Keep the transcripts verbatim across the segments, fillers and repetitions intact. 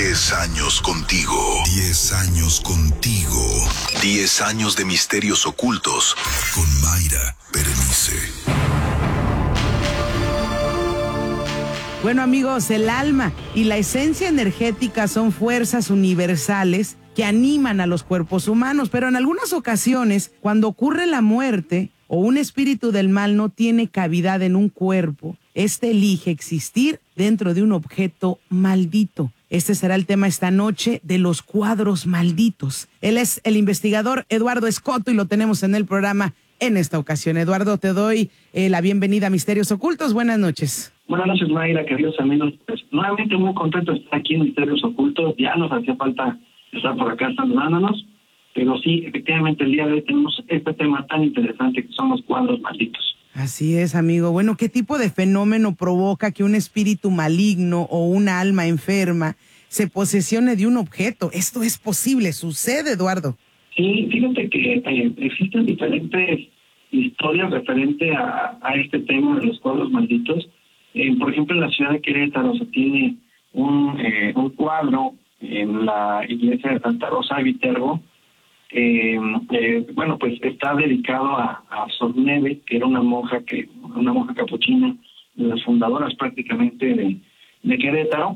Diez años contigo. Diez años contigo. Diez años de misterios ocultos con Mayra Berenice. Bueno, amigos, el alma y la esencia energética son fuerzas universales que animan a los cuerpos humanos, pero en algunas ocasiones, cuando ocurre la muerte o un espíritu del mal no tiene cavidad en un cuerpo, este elige existir dentro de un objeto maldito. Este será el tema esta noche de los cuadros malditos. Él es el investigador Eduardo Escoto y lo tenemos en el programa en esta ocasión. Eduardo, te doy eh, la bienvenida a Misterios Ocultos. Buenas noches. Buenas noches, Mayra, queridos amigos. Pues, nuevamente muy contento de estar aquí en Misterios Ocultos. Ya nos hacía falta estar por acá saludándonos, pero sí, efectivamente el día de hoy tenemos este tema tan interesante que son los cuadros malditos. Así es, amigo. Bueno, ¿qué tipo de fenómeno provoca que un espíritu maligno o una alma enferma se posesione de un objeto? Esto es posible, sucede, Eduardo. Sí, fíjate que eh, existen diferentes historias referente a, a este tema de los cuadros malditos. Eh, por ejemplo, en la ciudad de Querétaro se tiene un, eh, un cuadro en la iglesia de Santa Rosa de Viterbo. Eh, eh, bueno, pues está dedicado a, a Sor Neve, que era una monja que una monja capuchina, de las fundadoras prácticamente de, de Querétaro,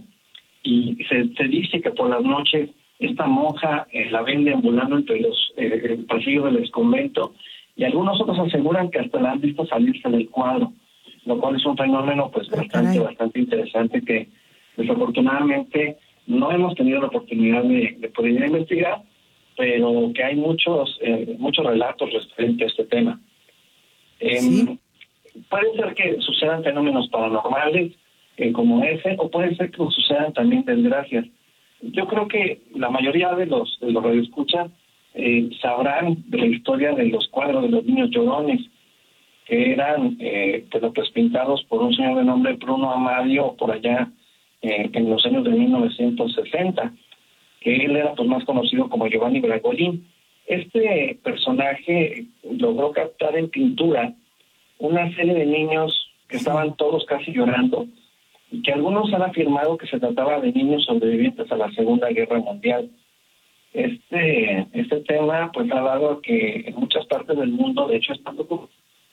y se, se dice que por las noches esta monja eh, la ven deambulando entre los eh, el pasillo del exconvento, y algunos otros aseguran que hasta la han visto salirse del cuadro, lo cual es un fenómeno pues bastante, bastante interesante que desafortunadamente no hemos tenido la oportunidad de, de poder investigar, pero que hay muchos eh, muchos relatos referentes a este tema. Eh, ¿Sí? Puede ser que sucedan fenómenos paranormales eh, como ese, o puede ser que sucedan también desgracias. Yo creo que la mayoría de los de los radioescuchas eh, sabrán de la historia de los cuadros de los niños llorones, que eran eh, pues pintados por un señor de nombre Bruno Amadio por allá eh, en los años de mil novecientos sesenta, que él era pues más conocido como Giovanni Bragolin. Este personaje logró captar en pintura una serie de niños que estaban todos casi llorando, y que algunos han afirmado que se trataba de niños sobrevivientes a la Segunda Guerra Mundial. Este este tema pues ha dado a que en muchas partes del mundo, de hecho, está como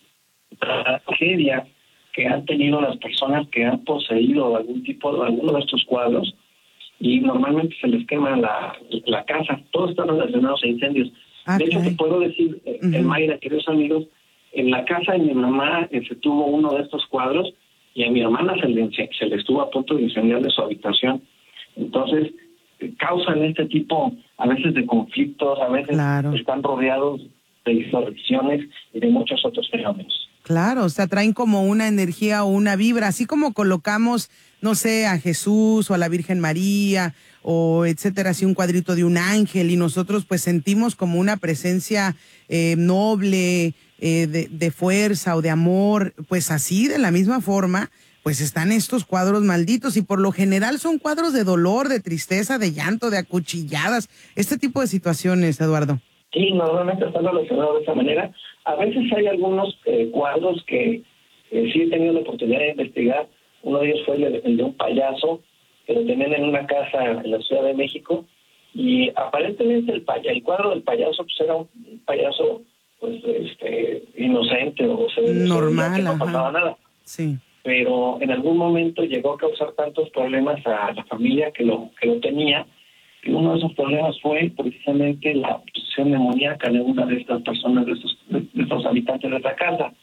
la tragedia que han tenido las personas que han poseído algún tipo de alguno de estos cuadros, y normalmente se les quema la, la casa. Todos están relacionados a incendios. Okay. De hecho, te puedo decir, eh, uh-huh. en Mayra, queridos amigos, en la casa de mi mamá eh, se tuvo uno de estos cuadros, y a mi hermana se le, se le estuvo a punto de incendiar de su habitación. Entonces, eh, causan este tipo, a veces, de conflictos, a veces claro. están rodeados de insurrecciones y de muchos otros fenómenos. Claro, o sea, traen como una energía o una vibra, así como colocamos, no sé, a Jesús o a la Virgen María o etcétera, así un cuadrito de un ángel, y nosotros pues sentimos como una presencia eh, noble, eh, de, de fuerza o de amor, pues así, de la misma forma, pues están estos cuadros malditos, y por lo general son cuadros de dolor, de tristeza, de llanto, de acuchilladas, este tipo de situaciones, Eduardo. Sí, normalmente están relacionados de esa manera. A veces hay algunos eh, cuadros que eh, sí he tenido la oportunidad de investigar. Uno de ellos fue el de, el de un payaso, que lo tenían en una casa en la Ciudad de México, y aparentemente el pay- el cuadro del payaso pues era un payaso pues este inocente, o sea, normal, que no pasaba ajá. nada. Sí. Pero en algún momento llegó a causar tantos problemas a la familia que lo que lo tenía, que uno de esos problemas fue precisamente la posesión demoníaca de una de estas personas, de estos, de estos habitantes de esta casa.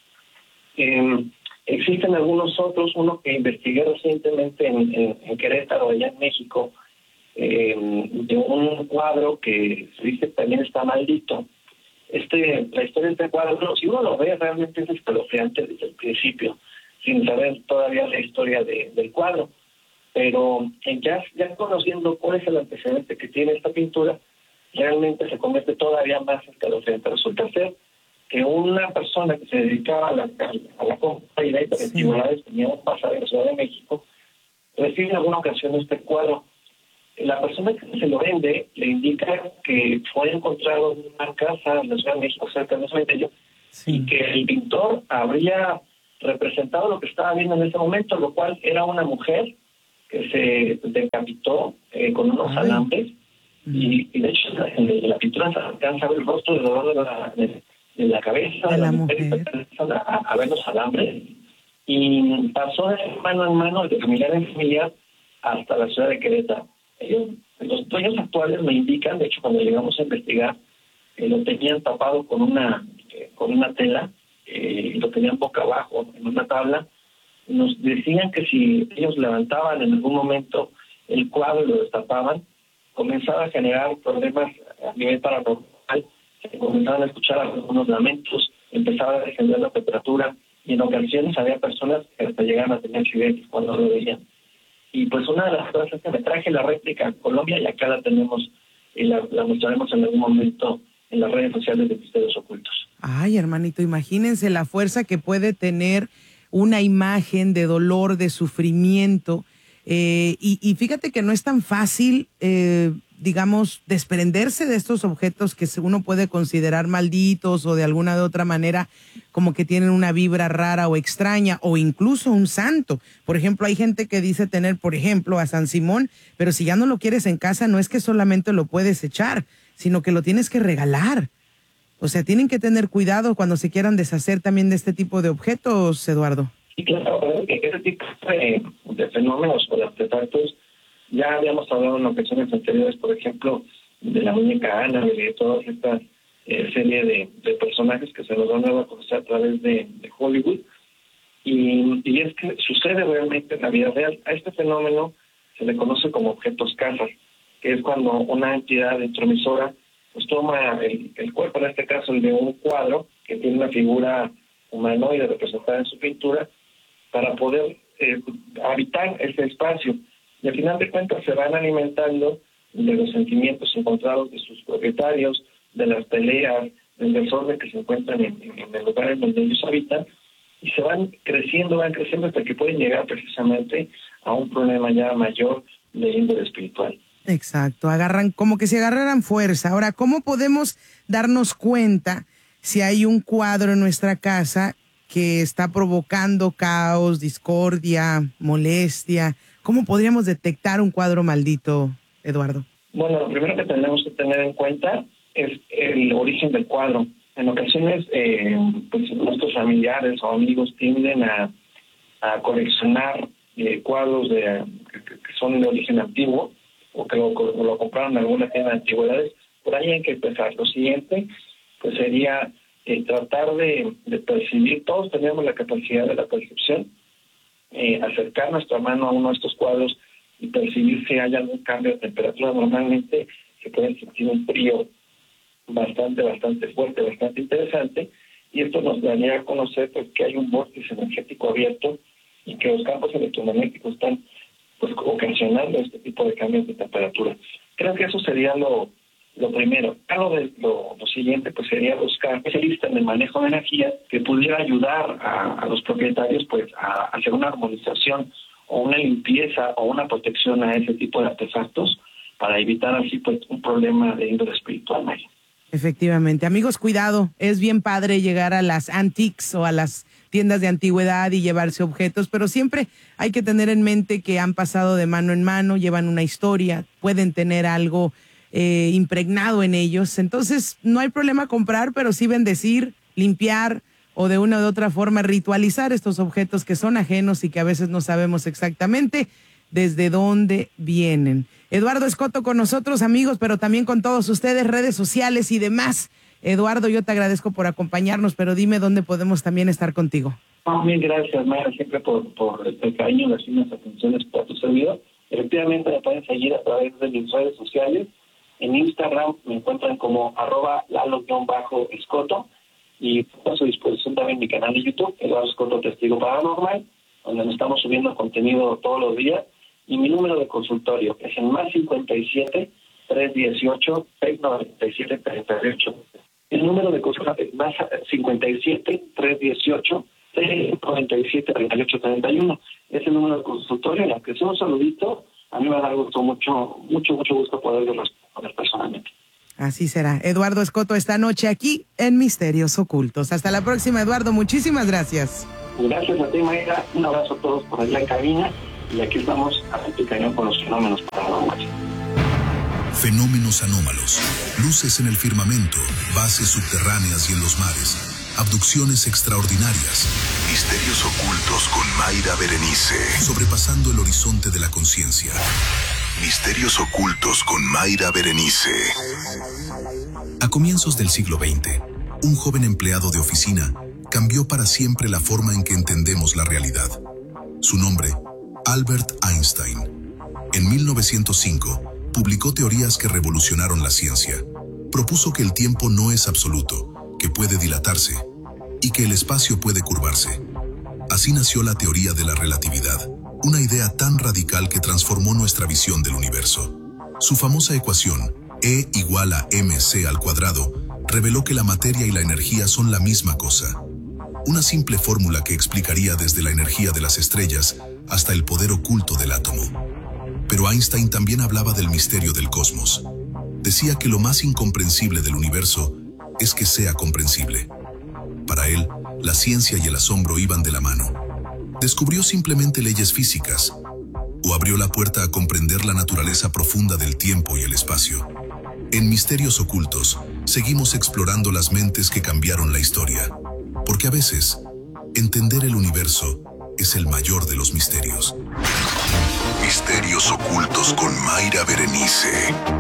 Eh, existen algunos otros, uno que investigué recientemente en, en, en Querétaro, allá en México, eh, de un cuadro que se dice que también está maldito. Este, la historia de este cuadro, si uno lo ve, realmente es escalofriante desde el principio, sin saber todavía la historia de, del cuadro. Pero ya, ya conociendo cuál es el antecedente que tiene esta pintura, realmente se convierte todavía más escalofriante. Resulta ser que una persona que se dedicaba a la, a la compra y venta de antigüedades, tenía un pasaje en la Ciudad de México, recibe en alguna ocasión este cuadro. La persona que se lo vende le indica que fue encontrado en una casa en la Ciudad de México, cerca de cementerio, sí. y que el pintor habría representado lo que estaba viendo en ese momento, lo cual era una mujer que se decapitó eh, con unos Ay. alambres, y, y de hecho en la pintura se alcanza a ver el rostro de dolor de la, de, de la cabeza de la, la mujer, mujer. A, a ver los alambres, y pasó de mano en mano, de familiar en familiar, hasta la ciudad de Querétaro. Ellos, los dueños actuales me indican, de hecho cuando llegamos a investigar, eh, lo tenían tapado con una eh, con una tela, eh, lo tenían boca abajo en una tabla. Nos decían que si ellos levantaban en algún momento el cuadro y lo destapaban, comenzaba a generar problemas a nivel paranormal, se comenzaban a escuchar algunos lamentos, empezaba a descender la temperatura, y en ocasiones había personas que hasta llegaban a tener accidentes cuando lo veían. Y pues una de las cosas es que me traje la réplica a Colombia, y acá la tenemos y la, la mostraremos en algún momento en las redes sociales de Misterios Ocultos. Ay, hermanito, imagínense la fuerza que puede tener una imagen de dolor, de sufrimiento, eh, y, y fíjate que no es tan fácil, eh, digamos, desprenderse de estos objetos que uno puede considerar malditos o de alguna de otra manera como que tienen una vibra rara o extraña, o incluso un santo. Por ejemplo, hay gente que dice tener, por ejemplo, a San Simón, pero si ya no lo quieres en casa, no es que solamente lo puedes echar, sino que lo tienes que regalar. O sea, tienen que tener cuidado cuando se quieran deshacer también de este tipo de objetos, Eduardo. Sí, claro, que ese tipo de, de fenómenos o de artefactos ya habíamos hablado en ocasiones anteriores, por ejemplo, de la muñeca Ana, de toda esta eh, serie de, de personajes que se nos van a conocer a través de, de Hollywood. Y, y es que sucede realmente en la vida real. A este fenómeno se le conoce como objetos casa, que es cuando una entidad intromisora pues toma el, el cuerpo, en este caso el de un cuadro, que tiene una figura humanoide representada en su pintura, para poder eh, habitar ese espacio. Y al final de cuentas se van alimentando de los sentimientos encontrados de sus propietarios, de las peleas, del desorden que se encuentran en, en el lugar en donde ellos habitan, y se van creciendo, van creciendo hasta que pueden llegar precisamente a un problema ya mayor de índole espiritual. Exacto, agarran como que se agarraran fuerza. Ahora, ¿cómo podemos darnos cuenta si hay un cuadro en nuestra casa que está provocando caos, discordia, molestia? ¿Cómo podríamos detectar un cuadro maldito, Eduardo? Bueno, lo primero que tenemos que tener en cuenta es el origen del cuadro. En ocasiones, eh, pues nuestros familiares o amigos tienden a, a coleccionar eh, cuadros de, que, que son de origen antiguo, o que lo, lo compraron en alguna tienda de antigüedades. Por ahí hay que empezar. Lo siguiente pues sería eh, tratar de, de percibir, todos tenemos la capacidad de la percepción, eh, acercar nuestra mano a uno de estos cuadros y percibir si hay algún cambio de temperatura. Normalmente se puede sentir un frío bastante, bastante fuerte, bastante interesante, y esto nos daría a conocer pues, que hay un vórtice energético abierto y que los campos electromagnéticos están pues ocasionando este tipo de cambios de temperatura. Creo que eso sería lo, lo primero. Lo, de, lo, lo siguiente pues sería buscar especialistas en el manejo de energía que pudiera ayudar a, a los propietarios pues a hacer una armonización o una limpieza o una protección a ese tipo de artefactos para evitar así pues un problema de índole espiritual mayor. Efectivamente. Amigos, cuidado. Es bien padre llegar a las antiques o a las tiendas de antigüedad y llevarse objetos, pero siempre hay que tener en mente que han pasado de mano en mano, llevan una historia, pueden tener algo eh, impregnado en ellos. Entonces, no hay problema comprar, pero sí bendecir, limpiar o de una u otra forma ritualizar estos objetos que son ajenos y que a veces no sabemos exactamente desde dónde vienen. Eduardo Escoto con nosotros, amigos, pero también con todos ustedes, redes sociales y demás. Eduardo, yo te agradezco por acompañarnos, pero dime dónde podemos también estar contigo. Oh, bien, gracias, Mayra, siempre por, por el cariño y las finas atenciones para tu servidor. Efectivamente, me pueden seguir a través de mis redes sociales. En Instagram me encuentran como arroba lalo-escoto, y a su disposición también mi canal de YouTube, Eduardo Escoto Testigo Paranormal, donde nos estamos subiendo contenido todos los días. Y mi número de consultorio es el más cincuenta y siete, trescientos dieciocho, seiscientos noventa y siete, treinta y ocho. El número de consultorio es más cincuenta y siete, trescientos dieciocho, seiscientos noventa y siete, treinta y ocho, treinta y uno. Es el número de consultorio, y aunque sea un saludito, a mí me da gusto, mucho, mucho, mucho gusto poder responder personalmente. Así será. Eduardo Escoto esta noche aquí en Misterios Ocultos. Hasta la próxima, Eduardo. Muchísimas gracias. Gracias a ti, Mayra. Un abrazo a todos por allá en cabina. Y aquí estamos a tu cañón con los fenómenos paranormales. Fenómenos anómalos, luces en el firmamento, bases subterráneas y en los mares, abducciones extraordinarias, misterios ocultos con Mayra Berenice, sobrepasando el horizonte de la conciencia. Misterios ocultos con Mayra Berenice. A comienzos del siglo veinte, un joven empleado de oficina cambió para siempre la forma en que entendemos la realidad. Su nombre, Albert Einstein. En mil novecientos cinco, publicó teorías que revolucionaron la ciencia. Propuso que el tiempo no es absoluto, que puede dilatarse, y que el espacio puede curvarse. Así nació la teoría de la relatividad, una idea tan radical que transformó nuestra visión del universo. Su famosa ecuación, E igual a mc al cuadrado, reveló que la materia y la energía son la misma cosa. Una simple fórmula que explicaría desde la energía de las estrellas hasta el poder oculto del átomo. Pero Einstein también hablaba del misterio del cosmos. Decía que lo más incomprensible del universo es que sea comprensible. Para él, la ciencia y el asombro iban de la mano. Descubrió simplemente leyes físicas, o abrió la puerta a comprender la naturaleza profunda del tiempo y el espacio. En Misterios Ocultos, seguimos explorando las mentes que cambiaron la historia. Porque a veces, entender el universo es el mayor de los misterios. Misterios Ocultos con Mayra Berenice.